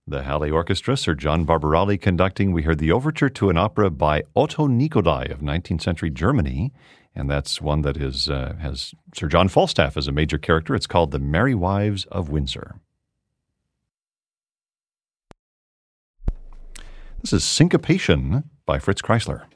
The Halle Orchestra, Sir John Barbarelli conducting. We heard the overture to an opera by Otto Nikodai of 19th century Germany, and that's one that has Sir John Falstaff as a major character. It's called The Merry Wives of Windsor. This is Syncopation by Fritz Kreisler.